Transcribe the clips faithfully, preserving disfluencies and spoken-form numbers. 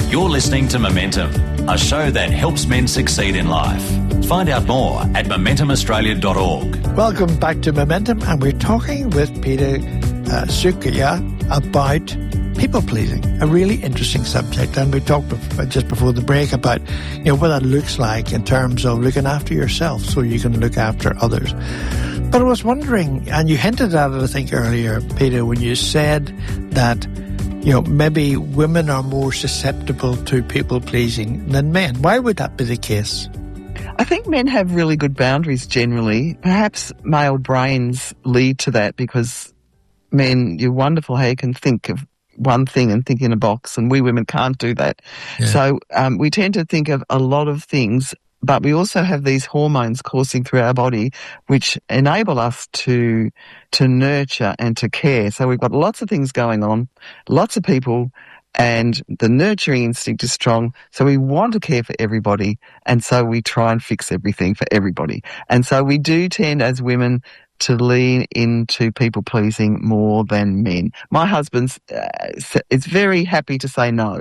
You're listening to Momentum, a show that helps men succeed in life. Find out more at momentum australia dot org. Welcome back to Momentum, and we're talking with Peter uh, Sukhia about people-pleasing, a really interesting subject. And we talked before, just before the break about, you know, what that looks like in terms of looking after yourself so you can look after others. But I was wondering, and you hinted at it, I think, earlier, Peter, when you said that, you know, maybe women are more susceptible to people-pleasing than men. Why would that be the case? I think men have really good boundaries generally. Perhaps male brains lead to that because men, you're wonderful how you can think of one thing and think in a box, and we women can't do that. Yeah. So um, we tend to think of a lot of things, but we also have these hormones coursing through our body which enable us to to nurture and to care. So we've got lots of things going on, lots of people, and the nurturing instinct is strong. So we want to care for everybody, and so we try and fix everything for everybody. And so we do tend as women to lean into people-pleasing more than men. My husband's uh, is very happy to say no.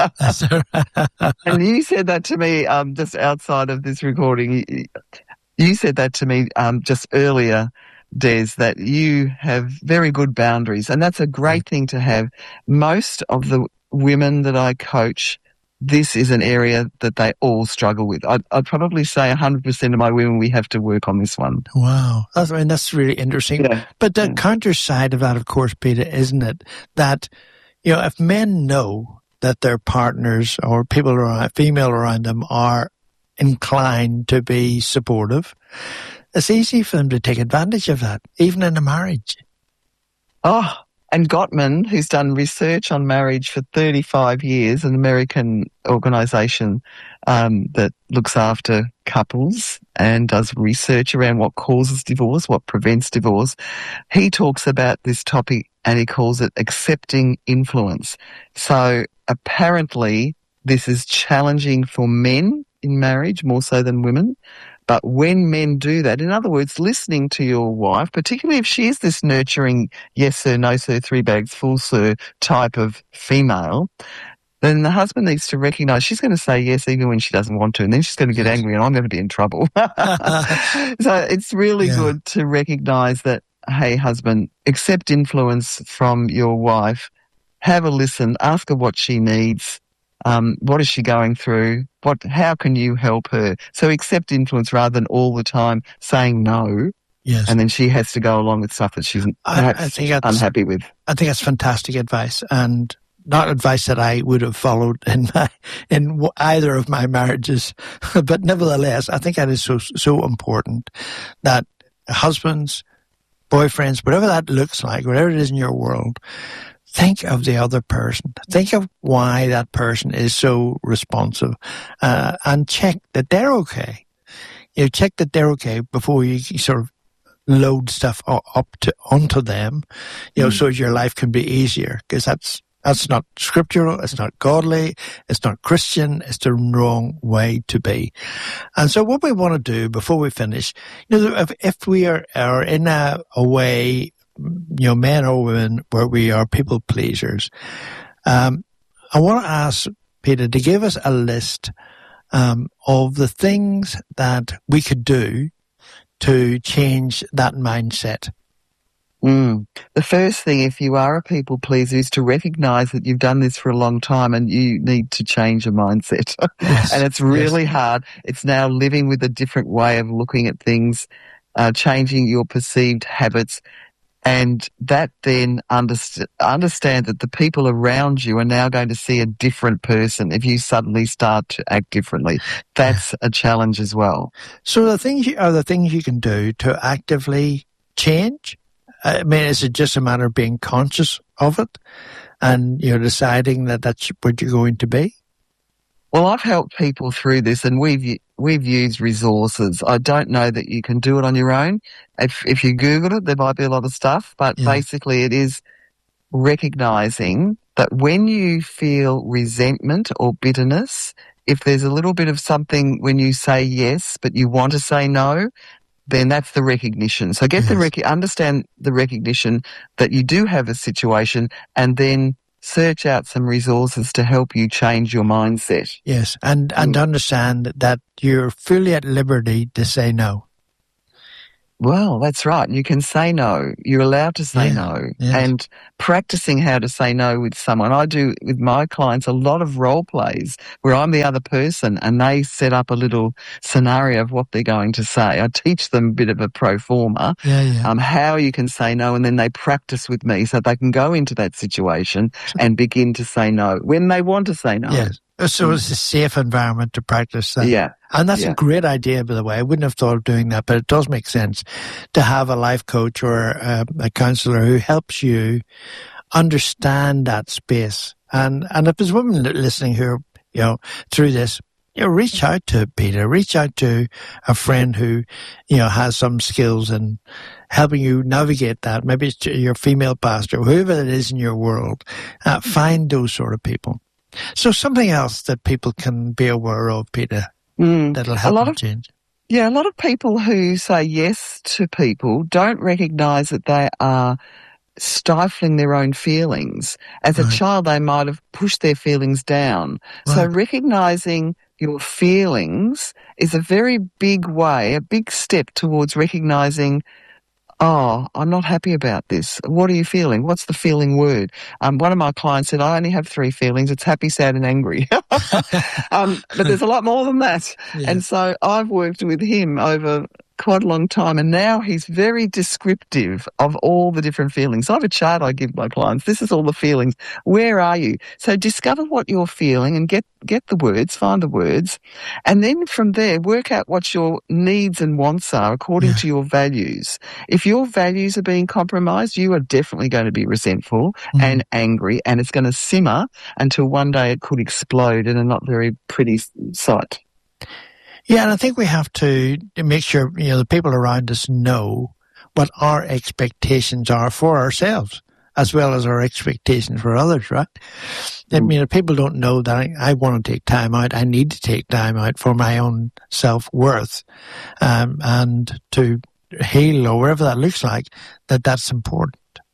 And you said that to me um, just outside of this recording. You, you said that to me um, just earlier, Des, that you have very good boundaries, and that's a great thing to have. Most of the women that I coach, this is an area that they all struggle with. I'd, I'd probably say one hundred percent of my women, we have to work on this one. Wow. That's, I mean, that's really interesting. Yeah. But the yeah. counter side of that, of course, Peter, isn't it, that, you know, if men know that their partners or people around, female around them are inclined to be supportive, it's easy for them to take advantage of that, even in a marriage. Oh, and Gottman, who's done research on marriage for thirty-five years, an American organisation um, that looks after couples and does research around what causes divorce, what prevents divorce, he talks about this topic and he calls it accepting influence. So apparently this is challenging for men in marriage more so than women. But when men do that, in other words, listening to your wife, particularly if she is this nurturing, yes sir, no sir, three bags full sir type of female, then the husband needs to recognise she's going to say yes even when she doesn't want to, and then she's going to get angry and I'm going to be in trouble. So it's really yeah. good to recognise that, hey, husband, accept influence from your wife, have a listen, ask her what she needs. Um, what is she going through? What? How can you help her? So accept influence rather than all the time saying no. Yes. And then she has to go along with stuff that she's perhaps I, I think that's, unhappy with. I think that's fantastic advice, and not advice that I would have followed in my in either of my marriages. But nevertheless, I think that is so so important that husbands, boyfriends, whatever that looks like, whatever it is in your world, think of the other person. Think of why that person is so responsive, uh, and check that they're okay. You know, check that they're okay before you sort of load stuff up to onto them. You know, mm. so your life can be easier, because that's that's not scriptural. It's not godly. It's not Christian. It's the wrong way to be. And so, what we want to do before we finish, you know, if, if we are are in a, a way, you know, men or women, where we are people pleasers, um, I want to ask Peter to give us a list um, of the things that we could do to change that mindset. Mm. The first thing, if you are a people pleaser, is to recognise that you've done this for a long time and you need to change your mindset. Yes. And it's really yes. hard. It's now living with a different way of looking at things, uh, changing your perceived habits. And that then underst- understand that the people around you are now going to see a different person if you suddenly start to act differently. That's a challenge as well. So the things you, are the things you can do to actively change? I mean, is it just a matter of being conscious of it and, you know, deciding that that's what you're going to be? Well, I've helped people through this, and we've we've used resources. I don't know that you can do it on your own. If if you Google it, there might be a lot of stuff, but yeah. basically it is recognising that when you feel resentment or bitterness, if there's a little bit of something when you say yes but you want to say no, then that's the recognition. So get yes. the rec- understand the recognition that you do have a situation, and then search out some resources to help you change your mindset. Yes, and, and Mm. understand that you're fully at liberty to say no. Well, that's right. You can say no. You're allowed to say Yeah, no. yes. And practicing how to say no with someone. I do with my clients a lot of role plays where I'm the other person and they set up a little scenario of what they're going to say. I teach them a bit of a pro forma, Yeah, yeah. um, how you can say no, and then they practice with me so they can go into that situation and begin to say no when they want to say no. Yes. So it's a safe environment to practice that. Yeah. And that's Yeah. a great idea, by the way. I wouldn't have thought of doing that, but it does make sense to have a life coach or a, a counselor who helps you understand that space. And and if there's women listening who are, you know, through this, you know, reach out to Peter, reach out to a friend who, you know, has some skills in helping you navigate that. Maybe it's your female pastor, whoever it is in your world. Uh, find those sort of people. So something else that people can be aware of, Peter, Mm. that'll help a lot them of change. Yeah, a lot of people who say yes to people don't recognise that they are stifling their own feelings. As a Right. child, they might have pushed their feelings down. So Right. recognising your feelings is a very big way, a big step towards recognising, oh, I'm not happy about this. What are you feeling? What's the feeling word? Um, one of my clients said, I only have three feelings. It's happy, sad and angry. um, but there's a lot more than that. Yeah. And so I've worked with him over quite a long time, and now he's very descriptive of all the different feelings. I have a chart I give my clients. This is all the feelings. Where are you? So discover what you're feeling and get, get the words, find the words, and then from there work out what your needs and wants are according Yeah. to your values. If your values are being compromised, you are definitely going to be resentful Mm. and angry, and it's going to simmer until one day it could explode in a not very pretty sight. Yeah, and I think we have to make sure, you know, the people around us know what our expectations are for ourselves, as well as our expectations for others, right? I mean, if people don't know that I, I want to take time out, I need to take time out for my own self-worth, um, and to heal or whatever that looks like, that that's important.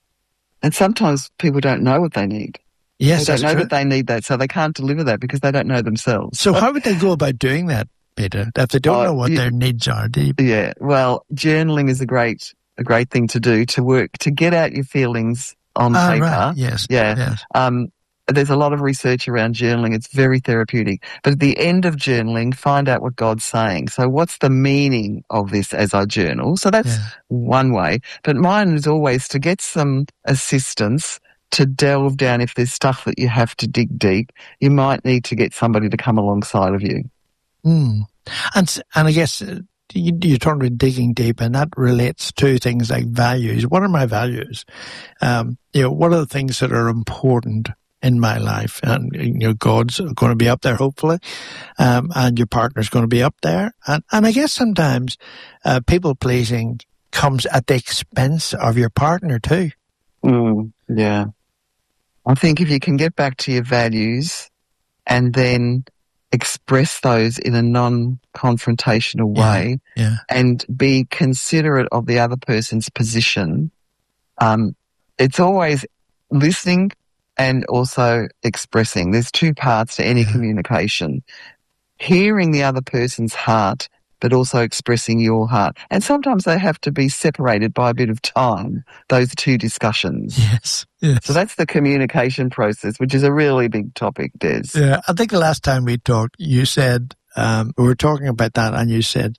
And sometimes people don't know what they need. Yes, They that's don't know true. that they need that, so they can't deliver that because they don't know themselves. So how would they go about doing that, Peter, if they don't Oh, know what you- their needs are? Do you- Yeah, well, journaling is a great a great thing to do, to work, to get out your feelings on Ah, paper. right. Yes. Yeah. Yes. Um, there's a lot of research around journaling. It's very therapeutic. But at the end of journaling, find out what God's saying. So what's the meaning of this as I journal? So that's Yeah. one way. But mine is always to get some assistance to delve down. If there's stuff that you have to dig deep, you might need to get somebody to come alongside of you. Mm. And s- and I guess uh, you, you're talking about digging deep, and that relates to things like values. What are my values? Um, you know, what are the things that are important in my life? And you know, God's going to be up there, hopefully, um, and your partner's going to be up there. And and I guess sometimes uh, people pleasing comes at the expense of your partner too. Mm, yeah. I think if you can get back to your values and then express those in a non-confrontational Yeah, way Yeah, and be considerate of the other person's position, um, it's always listening and also expressing. There's two parts to any Yeah. communication. Hearing the other person's heart, but also expressing your heart. And sometimes they have to be separated by a bit of time, those two discussions. yes, yes. So that's the communication process, which is a really big topic, Des. Yeah, I think the last time we talked, you said, um, we were talking about that, and you said,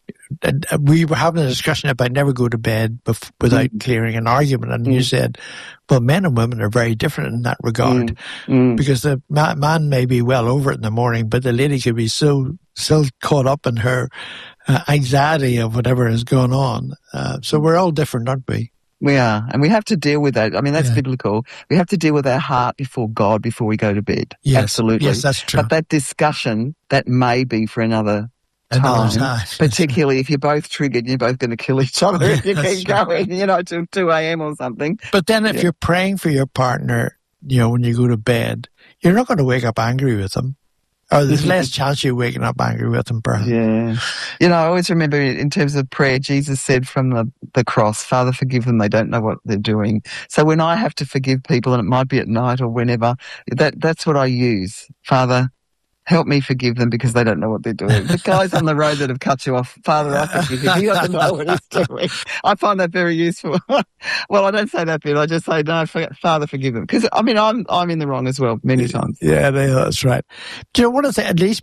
and we were having a discussion about never go to bed bef- without Mm. clearing an argument, and you Mm. said, well, men and women are very different in that regard, Mm. because the ma- man may be well over it in the morning, but the lady could be so still caught up in her uh, anxiety of whatever is going on. Uh, so we're all different, aren't we? We are, and we have to deal with that. I mean, that's Yeah. biblical. We have to deal with our heart before God before we go to bed. Yes. Absolutely. Yes, that's true. But that discussion, that may be for another Another time, time. particularly if you're both triggered, you're both going to kill each other if you That's keep right. going, you know, till two a.m. or something. But then if Yeah. you're praying for your partner, you know, when you go to bed, you're not going to wake up angry with them. Or there's less chance you're waking up angry with them, perhaps. Yeah. You know, I always remember in terms of prayer, Jesus said from the, the cross, Father, forgive them, they don't know what they're doing. So when I have to forgive people, and it might be at night or whenever, that that's what I use. Father, help me forgive them because they don't know what they're doing. The guys on the road that have cut you off, Father, I forgive him. He doesn't know what he's doing. I find that very useful. Well, I don't say that bit. I just say, no, Father, forgive them. Because, I mean, I'm I'm in the wrong as well many times. Yeah, that's right. Do you know what I say? At least